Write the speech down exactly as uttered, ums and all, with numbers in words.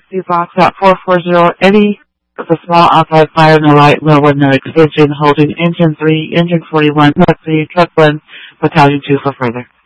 P box at four four zero Eddie with a small outside fire and a light low window extension holding engine three, engine forty-one, truck three, truck one, battalion two for further.